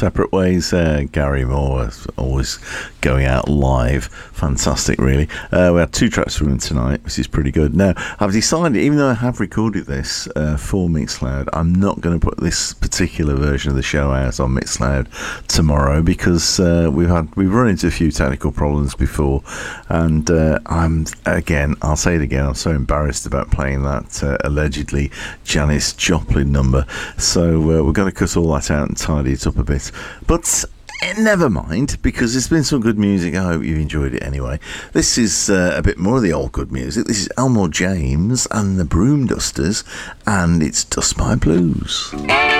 separate ways. Gary Moore is always going out live. Fantastic, really. We had 2 tracks from him tonight, which is pretty good. Now, I've decided, even though I have recorded this for Mixcloud, I'm not going to put this particular version of the show out on Mixcloud tomorrow because we've run into a few technical problems before, and I'll say it again, I'm so embarrassed about playing that allegedly Janis Joplin number, so we're going to cut all that out and tidy it up a bit. But never mind, because there's been some good music. I hope you've enjoyed it anyway. This is a bit more of the old good music. This is Elmore James and the Broom Dusters, and it's Dust My Blues.